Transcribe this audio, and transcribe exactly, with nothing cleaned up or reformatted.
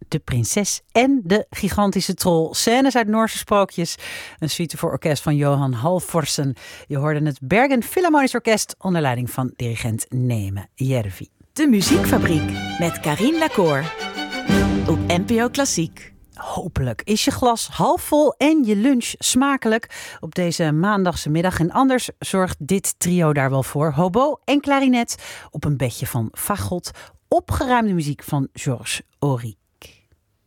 De Prinses en de Gigantische Troll. Scènes uit Noorse sprookjes. Een suite voor orkest van Johan Halvorsen. Je hoorde het Bergen Philharmonisch Orkest onder leiding van dirigent Neeme Järvi. De Muziekfabriek met Carine Lacour op N P O Klassiek. Hopelijk is je glas half vol en je lunch smakelijk op deze maandagse middag. En anders zorgt dit trio daar wel voor. Hobo en klarinet op een bedje van fagot. Opgeruimde muziek van Georges Horry.